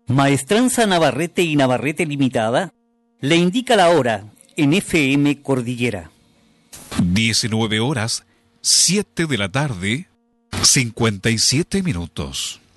Maestranza Navarrete y Navarrete Limitada le indica la hora en FM Cordillera. 19 horas, 7 de la tarde, 57 minutos.